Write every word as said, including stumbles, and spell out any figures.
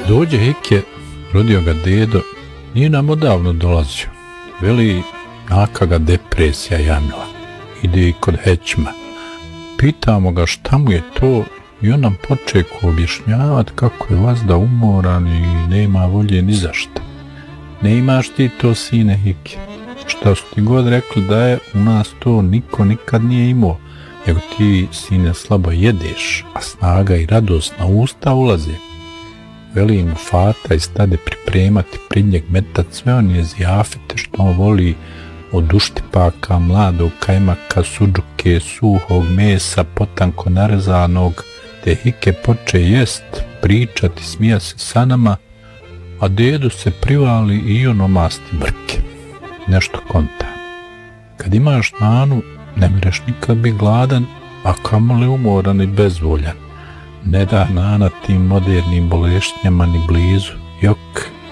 Dođe Hike, rodio ga dedo, nije nam odavno dolazio. Veli, jaka ga depresija jamila. Ide i kod hećma. Pitamo ga šta mu je to i on nam počeku objašnjavati kako je vazda umoran i nema volje ni za šta. Ne imaš ti to, sine Hike. Šta su ti god rekli da je, u nas to niko nikad nije imao. Nego ti, sine, slabo jedeš, a snaga i radost na usta ulaze. Veli mu fata i stade pripremati pred njeg metat sve one zjafete što on voli, od uštipaka, mladog kajmaka, suđuke, suhog mesa, potanko narezanog, te Hike poče jest, pričati, smija se sa nama, a dedu se privali i on omasti brke. Nešto konta. Kad imaš nanu, ne mereš nikad bi gladan, a kamoli umoran i bezvoljan. Ne da nana tim modernim bolešnjama ni blizu. Jok,